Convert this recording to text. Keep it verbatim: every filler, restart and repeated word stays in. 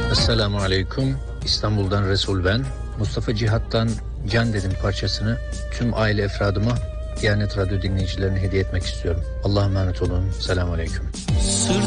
Esselamu Aleyküm. İstanbul'dan Resul ben. Mustafa Cihat'tan Can Dedim parçasını tüm aile efradıma, Diyanet Radyo dinleyicilerine hediye etmek istiyorum. Allah'a emanet olun. Selamun Aleyküm. Sır